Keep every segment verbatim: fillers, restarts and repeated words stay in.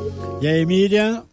E aí, Miriam?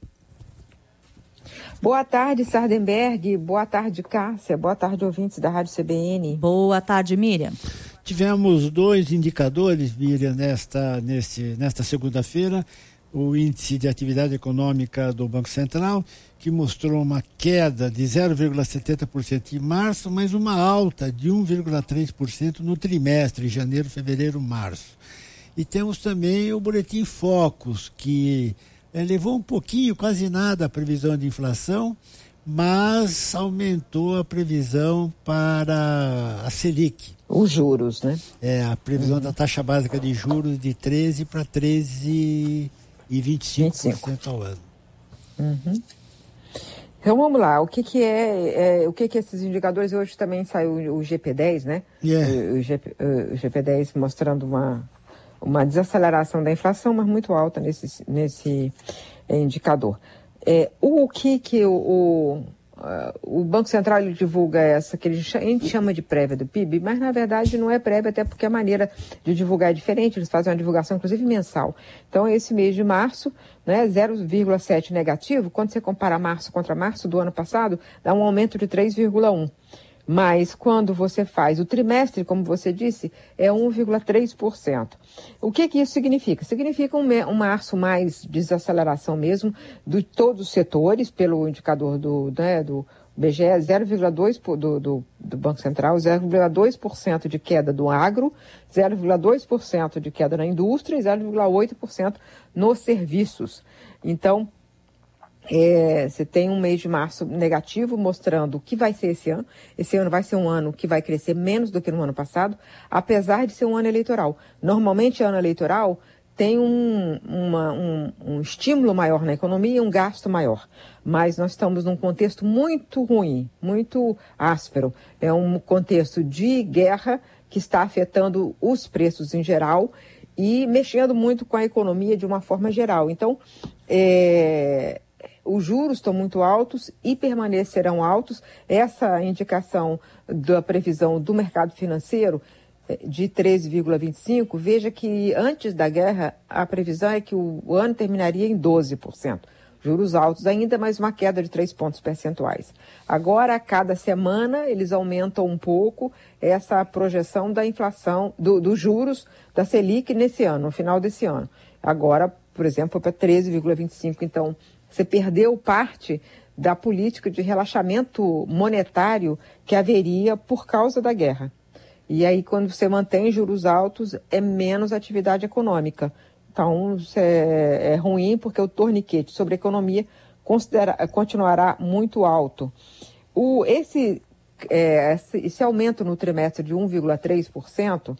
Boa tarde, Sardenberg. Boa tarde, Cássia. Boa tarde, ouvintes da Rádio C B N. Boa tarde, Miriam. Tivemos dois indicadores, Miriam, nesta, neste, nesta segunda-feira. O índice de atividade econômica do Banco Central, que mostrou uma queda de zero vírgula setenta por cento em março, mas uma alta de um vírgula três por cento no trimestre, janeiro, fevereiro, março. E temos também o Boletim Focus, que é, levou um pouquinho, quase nada, a previsão de inflação, mas aumentou a previsão para a Selic. Os juros, né? É, a previsão uhum. da taxa básica de juros de treze para treze vírgula vinte e cinco por cento ao ano. Uhum. Então vamos lá, o que que é, é o que que esses indicadores, hoje também saiu o G P dez, né? Yeah. O, o, G, o G P dez mostrando uma, uma desaceleração da inflação, mas muito alta nesse, nesse é, indicador. É, o que que o, o, o Banco Central ele divulga essa, que a gente chama de prévia do P I B, mas na verdade não é prévia, até porque a maneira de divulgar é diferente, eles fazem uma divulgação inclusive mensal. Então esse mês de março, né, zero vírgula sete negativo, quando você compara março contra março do ano passado, dá um aumento de três vírgula um. Mas quando você faz o trimestre, como você disse, é um vírgula três por cento. O que que isso significa? Significa um, um março mais desaceleração mesmo de todos os setores, pelo indicador do, né, do B G E, zero vírgula dois por cento do, do, do Banco Central, zero vírgula dois por cento de queda do agro, zero vírgula dois por cento de queda na indústria e zero vírgula oito por cento nos serviços. Então, É, você tem um mês de março negativo mostrando o que vai ser esse ano. Esse ano vai ser um ano que vai crescer menos do que no ano passado, apesar de ser um ano eleitoral. Normalmente, ano eleitoral tem um, uma, um, um estímulo maior na economia e um gasto maior. Mas nós estamos num contexto muito ruim, muito áspero. É um contexto de guerra que está afetando os preços em geral e mexendo muito com a economia de uma forma geral. Então, é... os juros estão muito altos e permanecerão altos. Essa indicação da previsão do mercado financeiro de treze vírgula vinte e cinco, veja que antes da guerra a previsão é que o ano terminaria em doze por cento. Juros altos ainda, mas uma queda de três pontos percentuais. Agora, a cada semana, eles aumentam um pouco essa projeção da inflação, do, dos juros da Selic nesse ano, no final desse ano. Agora, por exemplo, foi para treze vírgula vinte e cinco, então você perdeu parte da política de relaxamento monetário que haveria por causa da guerra. E aí, quando você mantém juros altos, é menos atividade econômica. Então, é, é ruim porque o torniquete sobre a economia considera, continuará muito alto. O, esse, é, esse, esse aumento no trimestre de um vírgula três por cento,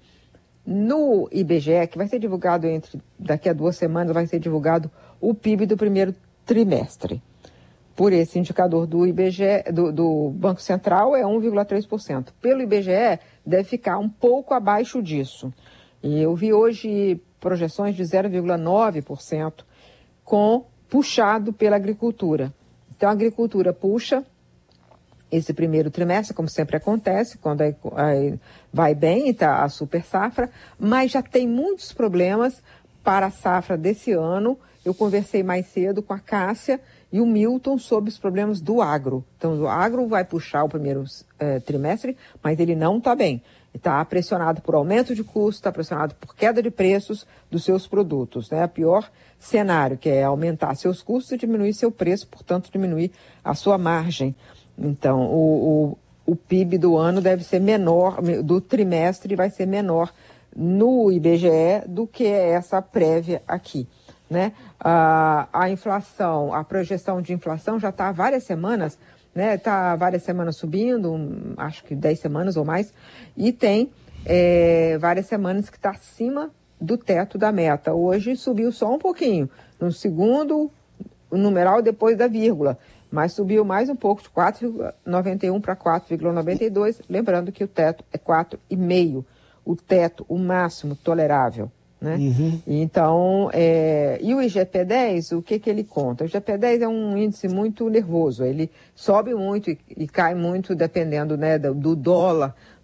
no I B G E, que vai ser divulgado entre, daqui a duas semanas, vai ser divulgado o P I B do primeiro trimestre. Por esse indicador do I B G E, do, do Banco Central, é um vírgula três por cento. Pelo I B G E, deve ficar um pouco abaixo disso. E eu vi hoje projeções de zero vírgula nove por cento, com, puxado pela agricultura. Então, a agricultura puxa esse primeiro trimestre, como sempre acontece, quando aí, aí vai bem, está a super safra, mas já tem muitos problemas para a safra desse ano. Eu conversei mais cedo com a Cássia e o Milton sobre os problemas do agro. Então, o agro vai puxar o primeiro eh, trimestre, mas ele não está bem. Está pressionado por aumento de custo, está pressionado por queda de preços dos seus produtos, né? O pior cenário, que é aumentar seus custos e diminuir seu preço, portanto, diminuir a sua margem. Então, o, o, o P I B do ano deve ser menor, do trimestre vai ser menor no I B G E do que essa prévia aqui, né? A, a inflação, a projeção de inflação já está há várias semanas, né? Está várias semanas subindo, um, acho que dez semanas ou mais, e tem é, várias semanas que está acima do teto da meta. Hoje subiu só um pouquinho, no segundo numeral depois da vírgula, mas subiu mais um pouco, de quatro vírgula noventa e um para quatro vírgula noventa e dois, lembrando que o teto é quatro vírgula cinco, o teto, o máximo tolerável, né? Uhum. Então, é... e o I G P dez, o que que ele conta? O I G P dez é um índice muito nervoso, ele sobe muito e, e cai muito dependendo, né, do, do dólar,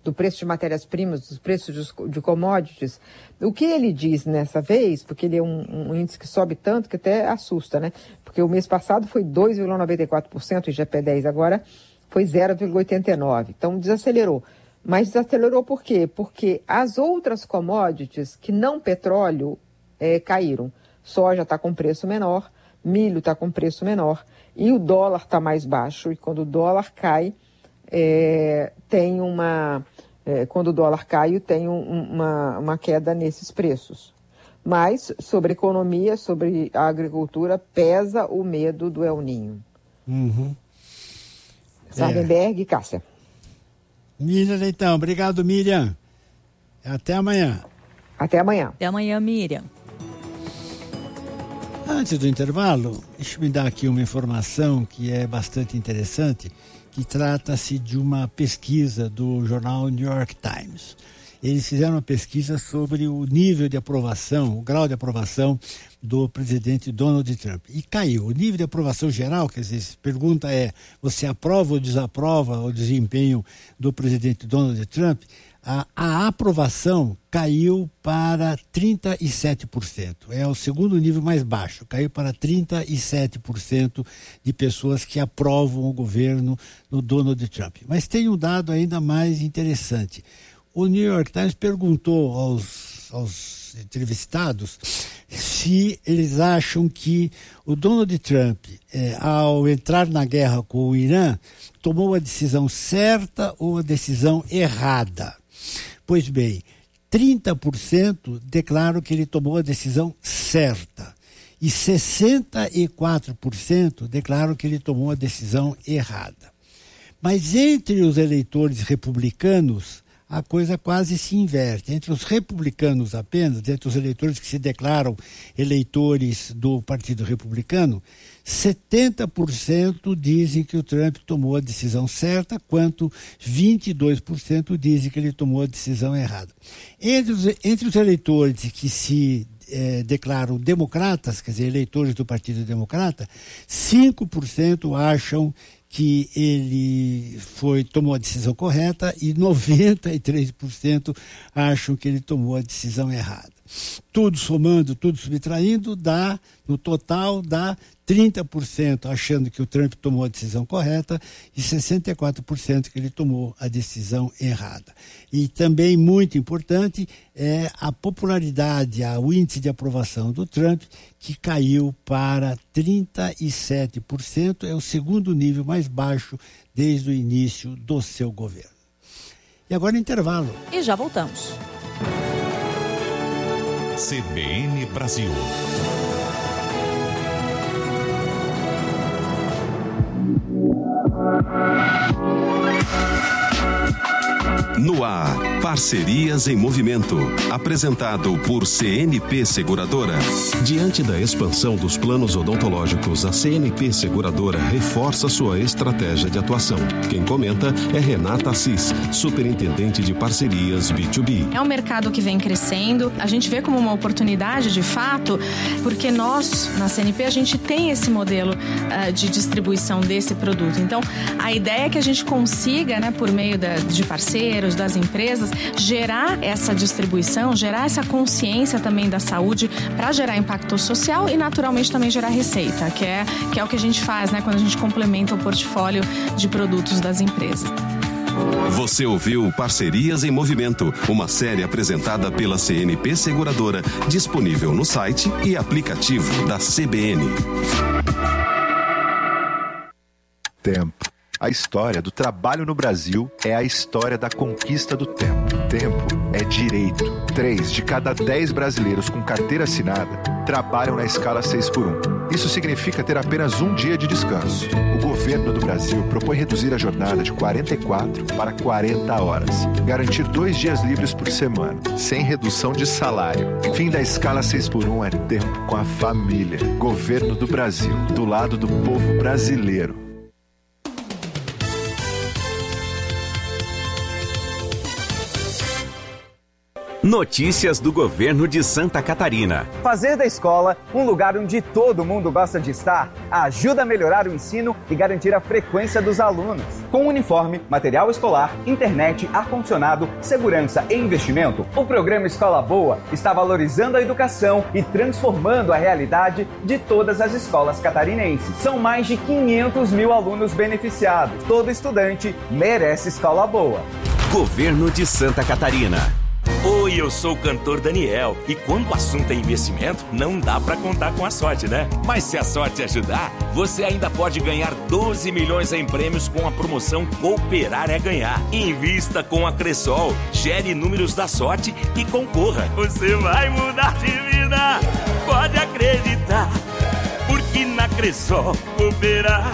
do preço de matérias-primas, dos preços de, de commodities. O que ele diz nessa vez, porque ele é um, um índice que sobe tanto que até assusta, né? Porque o mês passado foi dois vírgula noventa e quatro por cento, o I G P dez agora foi zero vírgula oitenta e nove por cento. Então desacelerou. Mas desacelerou por quê? Porque as outras commodities que não petróleo é, caíram. Soja está com preço menor, milho está com preço menor e o dólar está mais baixo. E quando o dólar cai, é, tem uma... É, quando o dólar cai, tem um, uma, uma queda nesses preços. Mas sobre economia, sobre a agricultura, pesa o medo do El Niño. Uhum. Sardenberg e Cássia. Miriam, então. Obrigado, Miriam. Até amanhã. Até amanhã. Até amanhã, Miriam. Antes do intervalo, deixa eu me dar aqui uma informação que é bastante interessante, que trata-se de uma pesquisa do jornal New York Times. Eles fizeram uma pesquisa sobre o nível de aprovação, o grau de aprovação do presidente Donald Trump. E caiu. O nível de aprovação geral, quer dizer, a pergunta é, você aprova ou desaprova o desempenho do presidente Donald Trump? A, a aprovação caiu para trinta e sete por cento. É o segundo nível mais baixo. Caiu para trinta e sete por cento de pessoas que aprovam o governo do Donald Trump. Mas tem um dado ainda mais interessante. O New York Times perguntou aos, aos entrevistados se eles acham que o Donald Trump, é, ao entrar na guerra com o Irã, tomou a decisão certa ou a decisão errada. Pois bem, trinta por cento declaram que ele tomou a decisão certa e sessenta e quatro por cento declaram que ele tomou a decisão errada. Mas entre os eleitores republicanos, a coisa quase se inverte. Entre os republicanos apenas, entre os eleitores que se declaram eleitores do Partido Republicano, setenta por cento dizem que o Trump tomou a decisão certa, quanto vinte e dois por cento dizem que ele tomou a decisão errada. Entre os, entre os eleitores que se eh, declaram democratas, quer dizer, eleitores do Partido Democrata, cinco por cento acham que ele foi, tomou a decisão correta e noventa e três por cento acham que ele tomou a decisão errada. Tudo somando, tudo subtraindo, dá, no total, dá trinta por cento achando que o Trump tomou a decisão correta e sessenta e quatro por cento que ele tomou a decisão errada. E também, muito importante, é a popularidade, o índice de aprovação do Trump, que caiu para trinta e sete por cento, é o segundo nível mais baixo desde o início do seu governo. E agora intervalo. E já voltamos. C B N Brasil. No ar, Parcerias em Movimento, apresentado por C N P Seguradora. Diante da expansão dos planos odontológicos, a C N P Seguradora reforça sua estratégia de atuação. Quem comenta é Renata Assis, superintendente de parcerias B dois B. É um mercado que vem crescendo, a gente vê como uma oportunidade de fato, porque nós, na C N P, a gente tem esse modelo uh, de distribuição desse produto. Então, a ideia é que a gente consiga, né, por meio da, de parceiros, das empresas, gerar essa distribuição, gerar essa consciência também da saúde para gerar impacto social e naturalmente também gerar receita, que é, que é o que a gente faz, né, quando a gente complementa o portfólio de produtos das empresas. Você ouviu Parcerias em Movimento, uma série apresentada pela C N P Seguradora, disponível no site e aplicativo da C B N. Tempo. A história do trabalho no Brasil é a história da conquista do tempo. Tempo é direito. Três de cada dez brasileiros com carteira assinada trabalham na escala seis por um. Isso significa ter apenas um dia de descanso. O governo do Brasil propõe reduzir a jornada de quarenta e quatro para quarenta horas. Garantir dois dias livres por semana, sem redução de salário. Fim da escala seis por um é tempo com a família. Governo do Brasil, do lado do povo brasileiro. Notícias do governo de Santa Catarina. Fazer da escola um lugar onde todo mundo gosta de estar ajuda a melhorar o ensino e garantir a frequência dos alunos. Com uniforme, material escolar, internet, ar-condicionado, segurança e investimento, o programa Escola Boa está valorizando a educação e transformando a realidade de todas as escolas catarinenses. São mais de quinhentos mil alunos beneficiados. Todo estudante merece escola boa. Governo de Santa Catarina. Oi, eu sou o cantor Daniel e quando o assunto é investimento, não dá pra contar com a sorte, né? Mas se a sorte ajudar, você ainda pode ganhar doze milhões em prêmios com a promoção Cooperar é Ganhar. Invista com a Cressol, gere números da sorte e concorra. Você vai mudar de vida, pode acreditar, porque na Cressol cooperar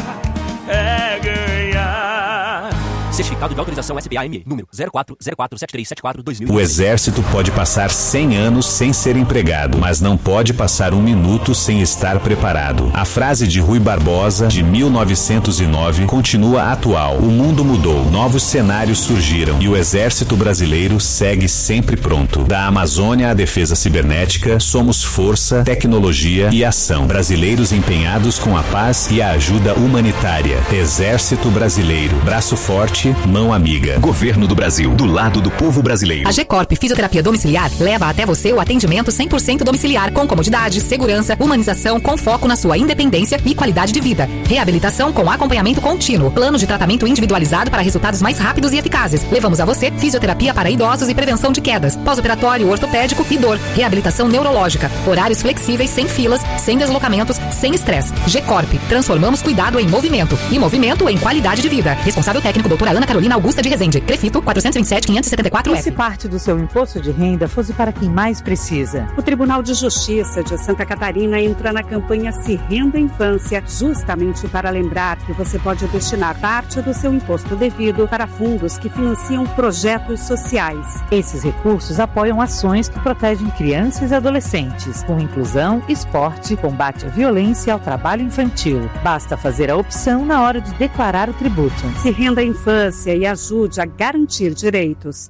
é ganhar. Certificado de autorização S B A M E, número zero quatro zero quatro sete três sete quatro dois mil. O Exército pode passar cem anos sem ser empregado, mas não pode passar um minuto sem estar preparado. A frase de Rui Barbosa, de mil novecentos e nove, continua atual. O mundo mudou, novos cenários surgiram e o Exército Brasileiro segue sempre pronto. Da Amazônia à defesa cibernética, somos força, tecnologia e ação. Brasileiros empenhados com a paz e a ajuda humanitária. Exército Brasileiro, braço forte, mão amiga. Governo do Brasil, do lado do povo brasileiro. A G-Corp Fisioterapia Domiciliar leva até você o atendimento cem por cento domiciliar, com comodidade, segurança, humanização, com foco na sua independência e qualidade de vida. Reabilitação com acompanhamento contínuo. Plano de tratamento individualizado para resultados mais rápidos e eficazes. Levamos a você fisioterapia para idosos e prevenção de quedas. Pós-operatório, ortopédico e dor. Reabilitação neurológica. Horários flexíveis, sem filas, sem deslocamentos, sem estresse. G-Corp. Transformamos cuidado em movimento. E movimento em qualidade de vida. Responsável técnico, doutora Ana Carolina Augusta de Rezende. Crefito quatrocentos e vinte e sete, quinhentos e setenta e quatro F. E se parte do seu imposto de renda fosse para quem mais precisa? O Tribunal de Justiça de Santa Catarina entra na campanha Se Renda Infância, justamente para lembrar que você pode destinar parte do seu imposto devido para fundos que financiam projetos sociais. Esses recursos apoiam ações que protegem crianças e adolescentes, com inclusão, esporte, combate à violência e ao trabalho infantil. Basta fazer a opção na hora de declarar o tributo. Se renda a infância e ajude a garantir direitos.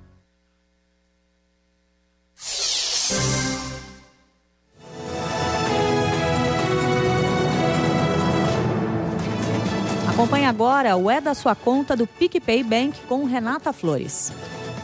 Acompanhe agora o É da Sua Conta do PicPay Bank com Renata Flores.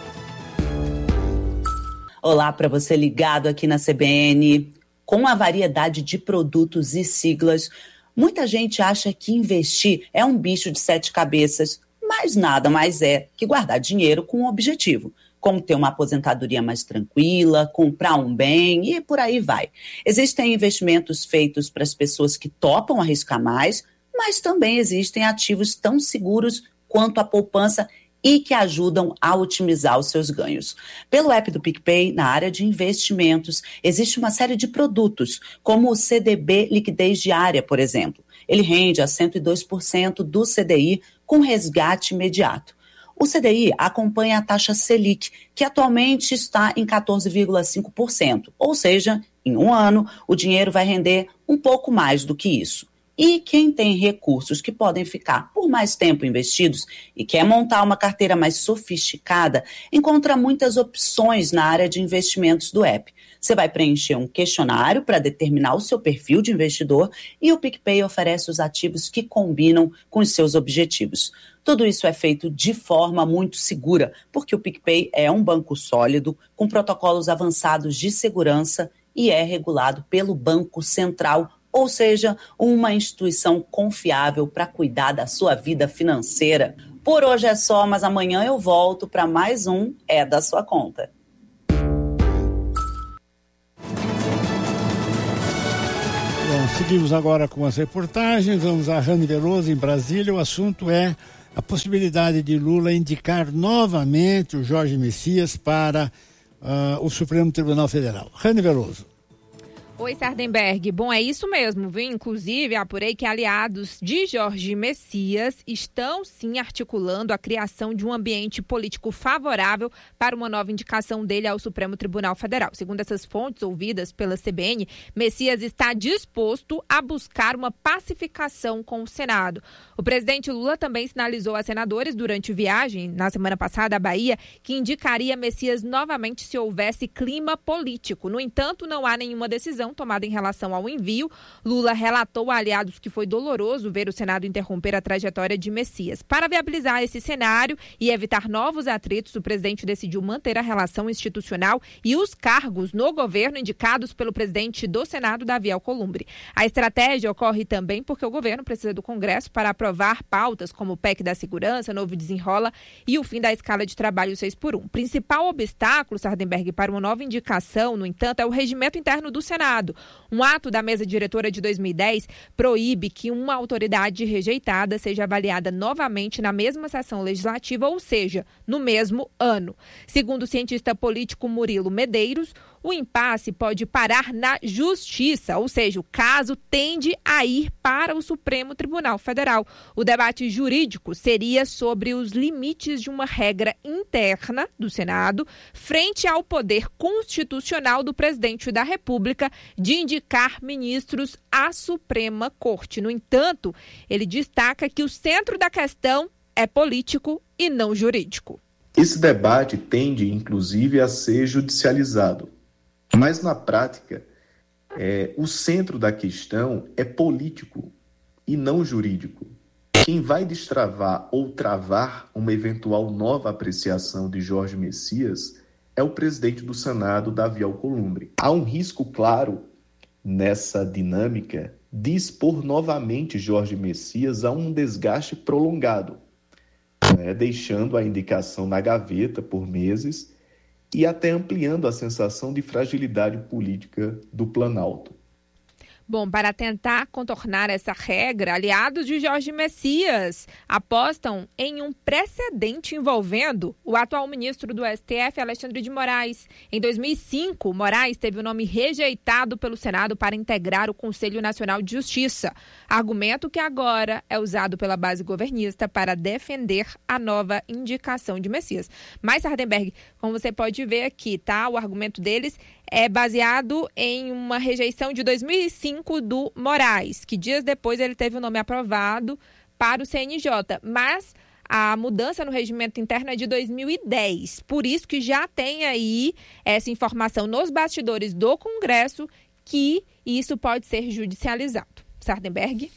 Olá para você ligado aqui na C B N. Com a variedade de produtos e siglas, muita gente acha que investir é um bicho de sete cabeças, mas nada mais é que guardar dinheiro com um objetivo, como ter uma aposentadoria mais tranquila, comprar um bem e por aí vai. Existem investimentos feitos para as pessoas que topam arriscar mais, mas também existem ativos tão seguros quanto a poupança e que ajudam a otimizar os seus ganhos. Pelo app do PicPay, na área de investimentos, existe uma série de produtos, como o C D B Liquidez Diária, por exemplo. Ele rende a cento e dois por cento do C D I com resgate imediato. O C D I acompanha a taxa Selic, que atualmente está em quatorze vírgula cinco por cento, ou seja, em um ano o dinheiro vai render um pouco mais do que isso. E quem tem recursos que podem ficar por mais tempo investidos e quer montar uma carteira mais sofisticada, encontra muitas opções na área de investimentos do app. Você vai preencher um questionário para determinar o seu perfil de investidor e o PicPay oferece os ativos que combinam com os seus objetivos. Tudo isso é feito de forma muito segura, porque o PicPay é um banco sólido, com protocolos avançados de segurança e é regulado pelo Banco Central, ou seja, uma instituição confiável para cuidar da sua vida financeira. Por hoje é só, mas amanhã eu volto para mais um É da Sua Conta. Bom, seguimos agora com as reportagens. Vamos a Rani Veloso, em Brasília. O assunto é a possibilidade de Lula indicar novamente o Jorge Messias para uh, o Supremo Tribunal Federal. Rani Veloso. Oi, Sardenberg. Bom, é isso mesmo, viu? Inclusive, apurei que aliados de Jorge Messias estão, sim, articulando a criação de um ambiente político favorável para uma nova indicação dele ao Supremo Tribunal Federal. Segundo essas fontes ouvidas pela C B N, Messias está disposto a buscar uma pacificação com o Senado. O presidente Lula também sinalizou a senadores durante viagem, na semana passada, à Bahia, que indicaria Messias novamente se houvesse clima político. No entanto, não há nenhuma decisão tomada em relação ao envio. Lula relatou a aliados que foi doloroso ver o Senado interromper a trajetória de Messias. Para viabilizar esse cenário e evitar novos atritos, o presidente decidiu manter a relação institucional e os cargos no governo indicados pelo presidente do Senado, Davi Alcolumbre. A estratégia ocorre também porque o governo precisa do Congresso para aprovar pautas como o P E C da Segurança, Novo Desenrola e o fim da escala de trabalho seis por um. O principal obstáculo, Sardenberg, para uma nova indicação, no entanto, é o regimento interno do Senado. Um ato da mesa diretora de dois mil e dez proíbe que uma autoridade rejeitada seja avaliada novamente na mesma sessão legislativa, ou seja, no mesmo ano. Segundo o cientista político Murilo Medeiros, o impasse pode parar na justiça, ou seja, o caso tende a ir para o Supremo Tribunal Federal. O debate jurídico seria sobre os limites de uma regra interna do Senado frente ao poder constitucional do presidente da República de indicar ministros à Suprema Corte. No entanto, ele destaca que o centro da questão é político e não jurídico. Esse debate tende, inclusive, a ser judicializado. Mas, na prática, é, o centro da questão é político e não jurídico. Quem vai destravar ou travar uma eventual nova apreciação de Jorge Messias é o presidente do Senado, Davi Alcolumbre. Há um risco claro nessa dinâmica de expor novamente Jorge Messias a um desgaste prolongado, né, deixando a indicação na gaveta por meses e até ampliando a sensação de fragilidade política do Planalto. Bom, para tentar contornar essa regra, aliados de Jorge Messias apostam em um precedente envolvendo o atual ministro do S T F, Alexandre de Moraes. Em dois mil e cinco, Moraes teve o nome rejeitado pelo Senado para integrar o Conselho Nacional de Justiça, argumento que agora é usado pela base governista para defender a nova indicação de Messias. Mas, Sardenberg, como você pode ver aqui, tá? O argumento deles é baseado em uma rejeição de dois mil e cinco do Moraes, que dias depois ele teve o nome aprovado para o C N J, mas a mudança no regimento interno é de dois mil e dez, por isso que já tem aí essa informação nos bastidores do Congresso que isso pode ser judicializado. Sardenberg?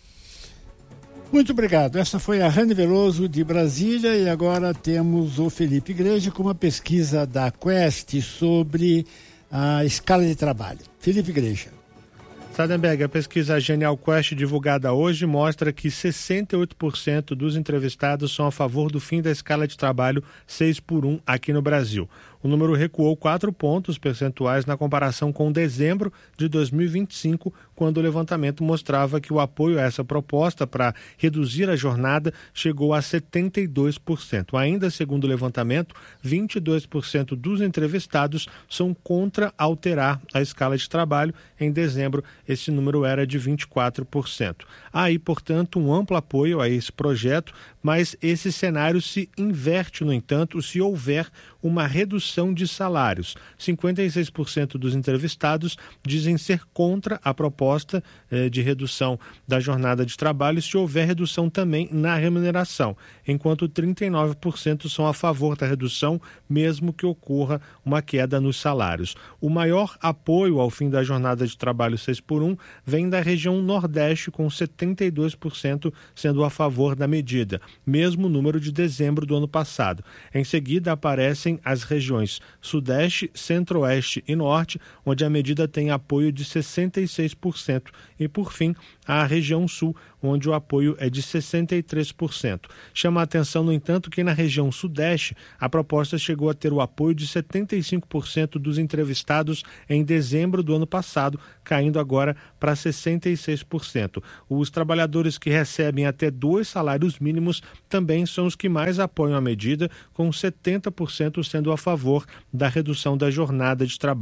Muito obrigado. Essa foi a Rani Veloso de Brasília e agora temos o Felipe Igreja com uma pesquisa da Quest sobre a escala de trabalho. Felipe Igreja. Sardenberg, a pesquisa Genial Quest divulgada hoje mostra que sessenta e oito por cento dos entrevistados são a favor do fim da escala de trabalho seis por um aqui no Brasil. O número recuou quatro pontos percentuais na comparação com dezembro de dois mil e vinte e cinco, quando o levantamento mostrava que o apoio a essa proposta para reduzir a jornada chegou a setenta e dois por cento. Ainda segundo o levantamento, vinte e dois por cento dos entrevistados são contra alterar a escala de trabalho. Em dezembro, esse número era de vinte e quatro por cento. Há aí, portanto, um amplo apoio a esse projeto, mas esse cenário se inverte, no entanto, se houver uma redução de salários. cinquenta e seis por cento dos entrevistados dizem ser contra a proposta eh, de redução da jornada de trabalho se houver redução também na remuneração, enquanto trinta e nove por cento são a favor da redução, mesmo que ocorra uma queda nos salários. O maior apoio ao fim da jornada de trabalho seis por um vem da região Nordeste, com setenta e dois por cento sendo a favor da medida, mesmo número de dezembro do ano passado. Em seguida aparecem as regiões Sudeste, Centro-Oeste e Norte, onde a medida tem apoio de sessenta e seis por cento. E, por fim, a região Sul, onde o apoio é de sessenta e três por cento. Chama a atenção, no entanto, que na região Sudeste, a proposta chegou a ter o apoio de setenta e cinco por cento dos entrevistados em dezembro do ano passado, caindo agora para sessenta e seis por cento. Os trabalhadores que recebem até dois salários mínimos também são os que mais apoiam a medida, com setenta por cento sendo a favor da redução da jornada de trabalho.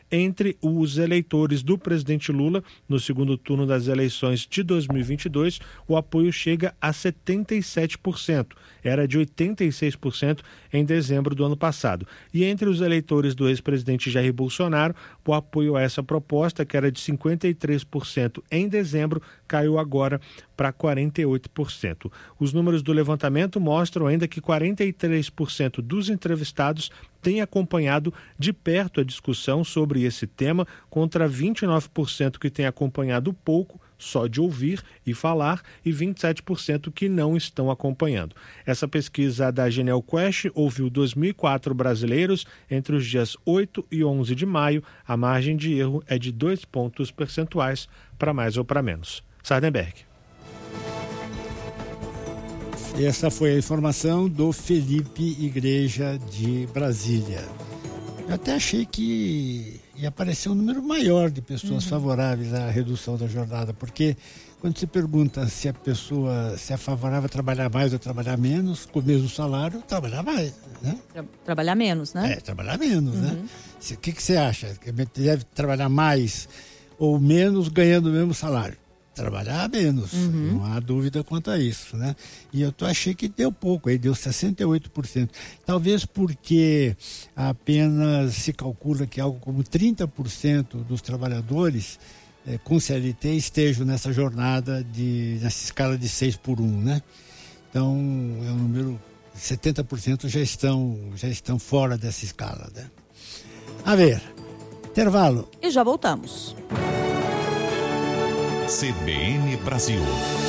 entre os eleitores do presidente Lula. No segundo turno das eleições de dois mil e vinte e dois, o apoio chega a setenta e sete por cento. Era de oitenta e seis por cento em dezembro do ano passado. E entre os eleitores do ex-presidente Jair Bolsonaro, o apoio a essa proposta, que era de cinquenta e três por cento em dezembro, caiu agora para quarenta e oito por cento. Os números do levantamento mostram ainda que quarenta e três por cento dos entrevistados têm acompanhado de perto a discussão sobre esse tema, contra vinte e nove por cento que têm acompanhado pouco, só de ouvir e falar, e vinte e sete por cento que não estão acompanhando. Essa pesquisa da Genial Quest ouviu dois mil e quatro brasileiros entre os dias oito e onze de maio. A margem de erro é de dois pontos percentuais, para mais ou para menos. Sardenberg. Essa foi a informação do Felipe Igreja de Brasília. Eu até achei que ia aparecer um número maior de pessoas uhum. favoráveis à redução da jornada, porque quando se pergunta se a pessoa se é favorável a trabalhar mais ou trabalhar menos, com o mesmo salário, trabalhar mais, né? Tra- trabalhar menos, né? É, trabalhar menos, uhum. né? O que, que você acha? Que deve trabalhar mais ou menos ganhando o mesmo salário? Trabalhar menos, uhum. não há dúvida quanto a isso, né? E eu tô, achei que deu pouco, aí deu sessenta e oito por cento. Talvez porque apenas se calcula que algo como trinta por cento dos trabalhadores eh, com C L T estejam nessa jornada, de, nessa escala de seis por um, né? Então, é um número, setenta por cento já estão, já estão fora dessa escala, né? A ver, intervalo. E já voltamos. C B N Brasil.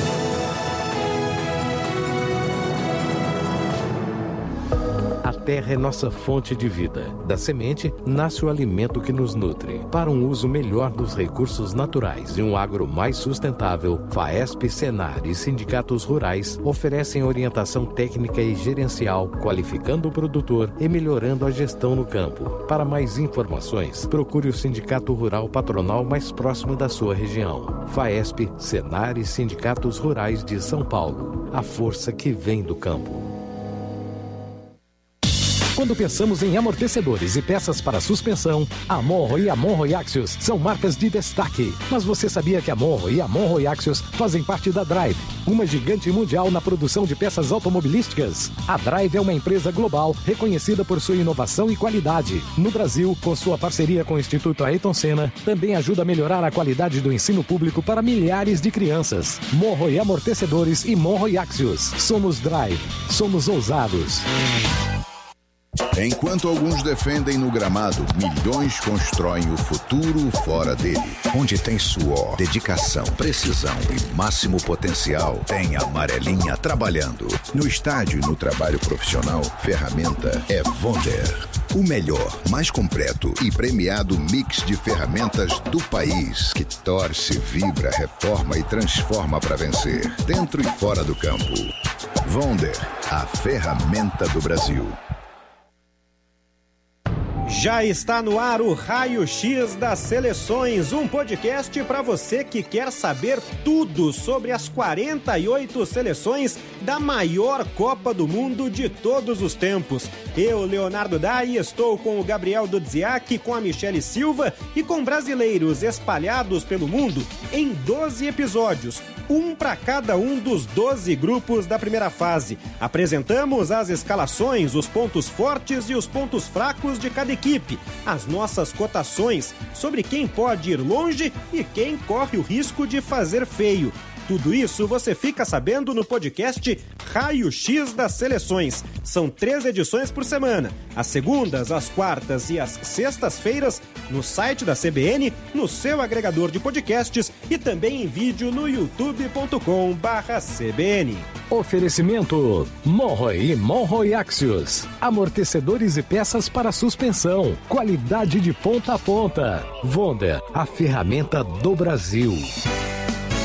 A terra é nossa fonte de vida. Da semente nasce o alimento que nos nutre. Para um uso melhor dos recursos naturais e um agro mais sustentável, FAESP, Senar e sindicatos rurais oferecem orientação técnica e gerencial, qualificando o produtor e melhorando a gestão no campo. Para mais informações, procure o sindicato rural patronal mais próximo da sua região. FAESP, Senar e sindicatos rurais de São Paulo. A força que vem do campo. Quando pensamos em amortecedores e peças para suspensão, a Monro e a Monro Axios são marcas de destaque. Mas você sabia que a Monro e a Monro Axios fazem parte da Drive, uma gigante mundial na produção de peças automobilísticas? A Drive é uma empresa global reconhecida por sua inovação e qualidade. No Brasil, com sua parceria com o Instituto Ayrton Senna, também ajuda a melhorar a qualidade do ensino público para milhares de crianças. Monro e Amortecedores e Monro e Axios. Somos Drive. Somos ousados. Enquanto alguns defendem no gramado, milhões constroem o futuro fora dele. Onde tem suor, dedicação, precisão e máximo potencial, tem a Amarelinha trabalhando. No estádio e no trabalho profissional, ferramenta é Wonder. O melhor, mais completo e premiado mix de ferramentas do país, que torce, vibra, reforma e transforma para vencer, dentro e fora do campo. Wonder, a ferramenta do Brasil. Já está no ar o Raio X das Seleções, um podcast para você que quer saber tudo sobre as quarenta e oito seleções da maior Copa do Mundo de todos os tempos. Eu, Leonardo Dai, estou com o Gabriel Dudziak, com a Michele Silva e com brasileiros espalhados pelo mundo em doze episódios, um para cada um dos doze grupos da primeira fase. Apresentamos as escalações, os pontos fortes e os pontos fracos de cada equipe, as nossas cotações sobre quem pode ir longe e quem corre o risco de fazer feio. Tudo isso você fica sabendo no podcast Raio X das Seleções. São três edições por semana, às segundas, às quartas e às sextas-feiras, no site da C B N, no seu agregador de podcasts e também em vídeo no youtube ponto com barra C B N. Oferecimento Monro e Monro Axios. Amortecedores e peças para suspensão. Qualidade de ponta a ponta. Wonder, a ferramenta do Brasil.